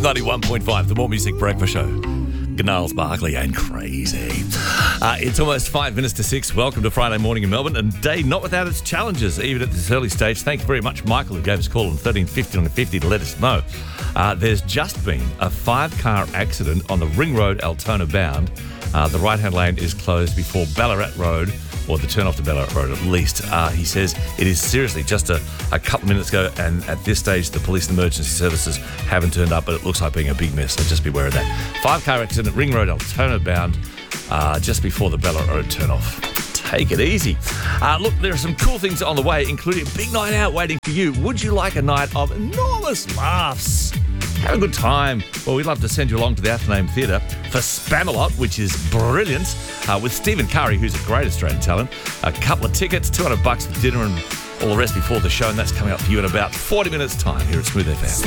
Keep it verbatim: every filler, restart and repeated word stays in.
ninety-one point five, the More Music Breakfast Show. Gnarls Barkley and Crazy. Uh, it's almost five minutes to six. Welcome to Friday morning in Melbourne, and day not without its challenges, even at this early stage. Thank you very much, Michael, who gave us a call on thirteen fifty on the fifty to let us know. Uh, there's just been a five-car accident on the Ring Road, Altona bound. Uh, the right-hand lane is closed before Ballarat Road, or the turn off to Ballarat Road at least. Uh, he says it is seriously just a, a couple of minutes ago, and at this stage the police and emergency services haven't turned up, but it looks like being a big mess, so just be aware of that. Five-car accident, Ring Road, Altona bound, uh, just before the Ballarat Road turn off. Take it easy. Uh, look, there are some cool things on the way, including a big night out waiting for you. Would you like a night of enormous laughs? Have a good time. Well, we'd love to send you along to the Athenaeum Theatre for Spamalot, which is brilliant, uh, with Stephen Curry, who's a great Australian talent. A couple of tickets, two hundred bucks for dinner and all the rest before the show, and that's coming up for you in about forty minutes' time here at Smooth F M.